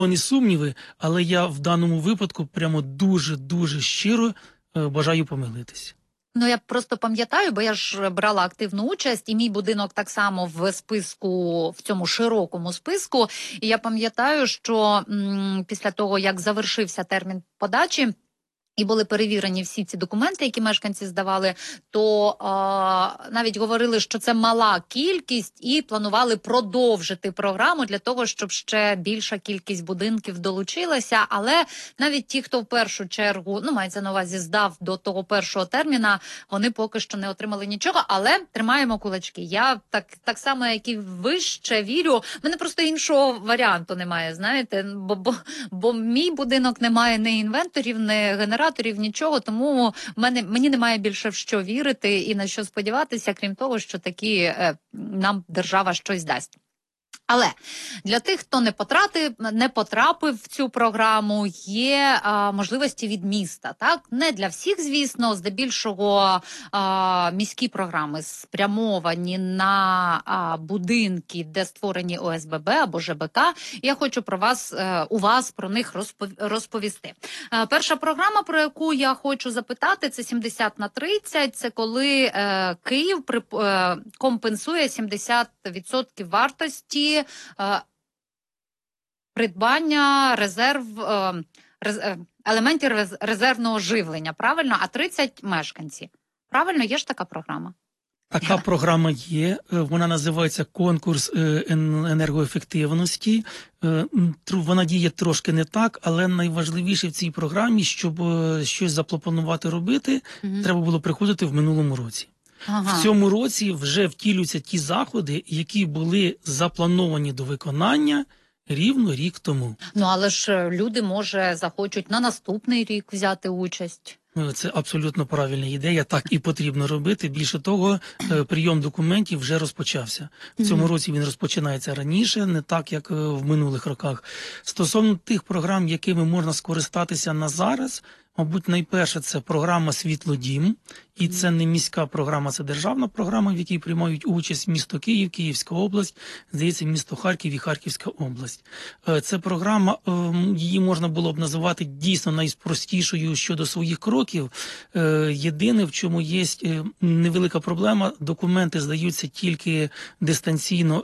Вони сумніви, але я в даному випадку прямо дуже щиро бажаю помилитись. Ну, я просто пам'ятаю, бо я ж брала активну участь, і мій будинок так само в списку, в цьому широкому списку. І я пам'ятаю, що після того, як завершився термін подачі, і були перевірені всі ці документи, які мешканці здавали, то навіть говорили, що це мала кількість, і планували продовжити програму для того, щоб ще більша кількість будинків долучилася. Але навіть ті, хто в першу чергу, мається на увазі, здав до того першого терміна, вони поки що не отримали нічого, але тримаємо кулачки. Я так само, як і ви, ще вірю. В мене просто іншого варіанту немає, знаєте, бо мій будинок не має ні інвенторів, ні генераторів, нічого, тому мені немає більше в що вірити і на що сподіватися, крім того, що таки нам держава щось дасть. Але для тих, хто не потрапив в цю програму, є можливості від міста. Так, не для всіх, звісно, здебільшого міські програми спрямовані на будинки, де створені ОСББ або ЖБК. Я хочу у вас про них розповісти. Перша програма, про яку я хочу запитати, це 70/30. Це коли Київ компенсує 70% вартості придбання елементів резервного живлення, правильно? А 30 мешканці. Правильно, є ж така програма? Така програма є, вона називається «Конкурс енергоефективності». Вона діє трошки не так, але найважливіше в цій програмі, щоб щось запланувати робити, треба було приходити в минулому році. В цьому році вже втілюються ті заходи, які були заплановані до виконання рівно рік тому. Але ж люди, може, захочуть на наступний рік взяти участь. Це абсолютно правильна ідея, так і потрібно робити. Більше того, прийом документів вже розпочався. В цьому році він розпочинається раніше, не так, як в минулих роках. Стосовно тих програм, якими можна скористатися на зараз, мабуть, найперше це програма «Світлодім». І це не міська програма, це державна програма, в якій приймають участь місто Київ, Київська область, здається, місто Харків і Харківська область. Це програма, її можна було б називати дійсно найпростішою щодо своїх кроків. Єдине, в чому є невелика проблема, документи здаються тільки дистанційно,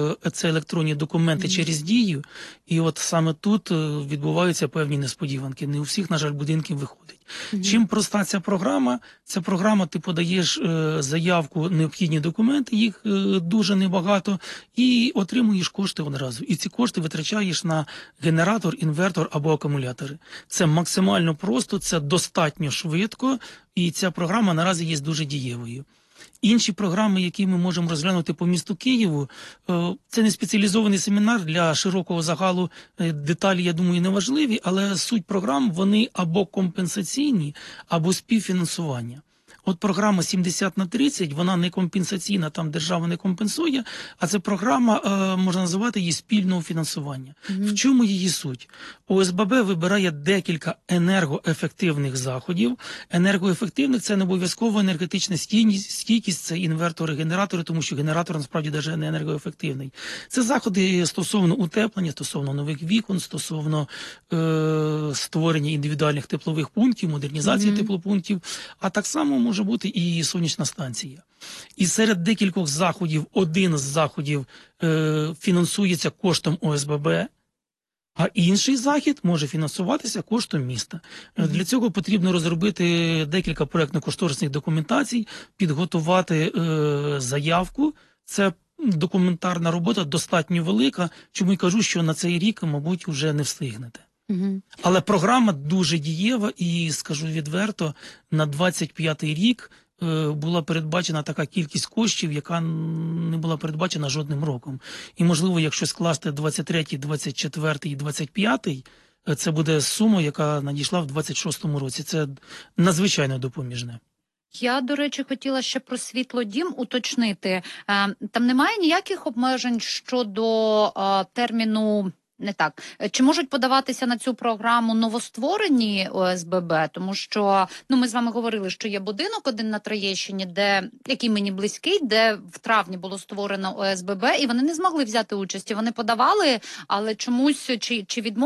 це електронні документи через Дію. І от саме тут відбуваються певні несподіванки. Не у всіх, на жаль, будинків виходить. Чим проста ця програма? Ця програма, ти подаєш заявку, необхідні документи, їх дуже небагато, і отримуєш кошти одразу. І ці кошти витрачаєш на генератор, інвертор або акумулятори. Це максимально просто, це достатньо швидко, і ця програма наразі є дуже дієвою. Інші програми, які ми можемо розглянути по місту Києву, це не спеціалізований семінар для широкого загалу, деталі, я думаю, не важливі, але суть програм, вони або компенсаційні, або співфінансування. От програма 70/30, вона не компенсаційна, там держава не компенсує, а це програма, можна називати її спільного фінансування. В чому її суть? ОСББ вибирає декілька енергоефективних заходів. Енергоефективних – це не обов'язково енергетична стійкість, це інвертори, генератори, тому що генератор насправді навіть не енергоефективний. Це заходи стосовно утеплення, стосовно нових вікон, стосовно створення індивідуальних теплових пунктів, модернізації теплопунктів, а так само може бути і сонячна станція. І серед декількох заходів, один з заходів фінансується коштом ОСББ, а інший захід може фінансуватися коштом міста. Для цього потрібно розробити декілька проєктно-кошторисних документацій, підготувати заявку. Це документарна робота достатньо велика, чому й кажу, що на цей рік, мабуть, вже не встигнете. Але програма дуже дієва і, скажу відверто, на 25-й рік була передбачена така кількість коштів, яка не була передбачена жодним роком. І, можливо, якщо скласти 23-й, 24-й і 25-й, це буде сума, яка надійшла в 26-му році. Це надзвичайно допоміжне. Я, до речі, хотіла ще про «Світлодім» уточнити. Там немає ніяких обмежень щодо терміну Не так. Чи можуть подаватися на цю програму новостворені ОСББ? Тому що ми з вами говорили, що є будинок один на Троєщині, який мені близький, де в травні було створено ОСББ, і вони не змогли взяти участі. Вони подавали, але чомусь чи відмовили